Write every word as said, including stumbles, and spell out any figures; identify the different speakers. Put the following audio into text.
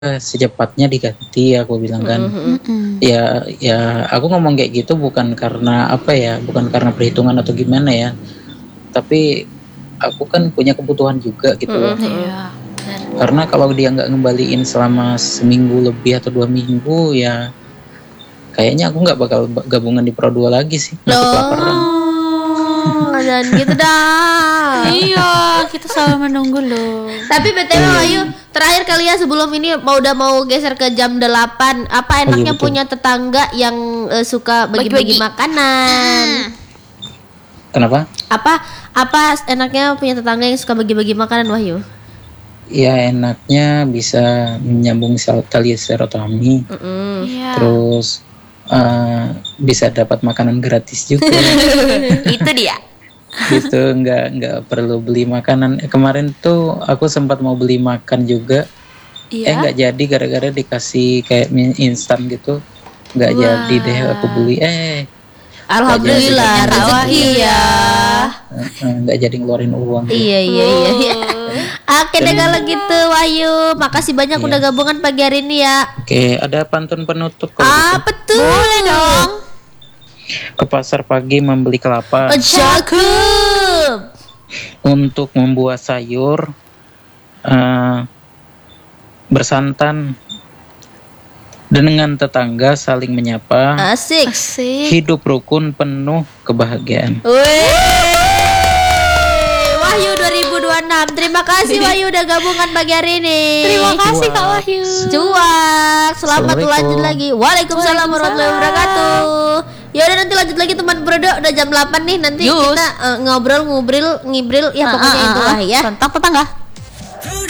Speaker 1: secepatnya diganti, aku bilang kan.
Speaker 2: Mm-hmm.
Speaker 1: Ya, ya aku ngomong kayak gitu bukan karena apa ya, bukan karena perhitungan atau gimana ya. Tapi aku kan punya kebutuhan juga gitu loh.
Speaker 2: Mm-hmm.
Speaker 3: Iya.
Speaker 1: Karena kalau dia nggak ngembaliin selama seminggu lebih atau dua minggu ya, kayaknya aku nggak bakal gabungan di Pro dua lagi sih. Masih kelaparan.
Speaker 2: Oh, dan gitu dah.
Speaker 3: Iya, kita selalu menunggu loh.
Speaker 2: Tapi B T W Wahyu, terakhir kali ya sebelum ini mau udah mau geser ke jam delapan, apa enaknya
Speaker 1: Iya, betul.
Speaker 2: punya tetangga yang uh, suka bagi-bagi
Speaker 3: Bagi-bagi.
Speaker 2: makanan?
Speaker 1: Kenapa?
Speaker 2: Apa apa enaknya punya tetangga yang suka bagi-bagi makanan, Wahyu?
Speaker 1: Ya enaknya bisa menyambung sel- tali silaturahmi,
Speaker 2: Mm-mm.
Speaker 3: Iya.
Speaker 1: terus eh, bisa dapat makanan gratis juga.
Speaker 2: Itu dia.
Speaker 1: Gitu, nggak nggak perlu beli makanan. Eh, kemarin tuh aku sempat mau beli makan juga, eh
Speaker 3: Iya.
Speaker 1: nggak jadi gara-gara dikasih kayak mie instan gitu, nggak
Speaker 3: Wah.
Speaker 1: jadi deh aku beli. Eh
Speaker 2: Alhamdulillah
Speaker 1: Nggak jadi.
Speaker 2: rezeki ya.
Speaker 1: eh, eh, nggak jadi ngeluarin uang.
Speaker 2: Iya iya iya. iya. Oke deh kalau gitu Wahyu, makasih banyak
Speaker 1: Iya.
Speaker 2: udah gabungan pagi hari ini ya.
Speaker 1: Oke, ada pantun penutup kalau gitu.
Speaker 2: Apa tuh? Boleh dong.
Speaker 1: Ke pasar pagi membeli kelapa
Speaker 2: Cakep.
Speaker 1: untuk membuat sayur, eh, bersantan dan dengan tetangga saling menyapa,
Speaker 2: Asik.
Speaker 3: Asik.
Speaker 1: hidup rukun penuh kebahagiaan.
Speaker 2: Wih. Wahyu dua ribu dua puluh enam. Terima kasih Wahyu udah gabungan pagi hari ini.
Speaker 3: Terima kasih Kak Wahyu.
Speaker 2: Cuak. Selamat
Speaker 1: Assalamualaikum.
Speaker 2: lanjut lagi. Waalaikumsalam warahmatullahi wabarakatuh. Ya udah nanti lanjut lagi teman Brodo, udah jam delapan nih nanti
Speaker 3: Yus.
Speaker 2: kita uh, ngobrol ngobrol ngibril ya pokoknya
Speaker 3: Ah, ah,
Speaker 2: itulah
Speaker 3: ah.
Speaker 2: ya.
Speaker 3: Tentang tetangga.